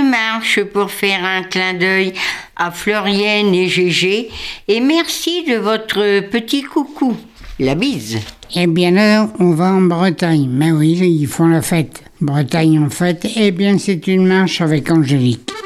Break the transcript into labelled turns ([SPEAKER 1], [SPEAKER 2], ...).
[SPEAKER 1] marche pour faire un clin d'œil à Florienne et Gégé. Et merci de votre petit coucou. La bise.
[SPEAKER 2] Eh bien là, on va en Bretagne. Mais oui, ils font la fête. Bretagne en fête, eh bien c'est une marche avec Angélique.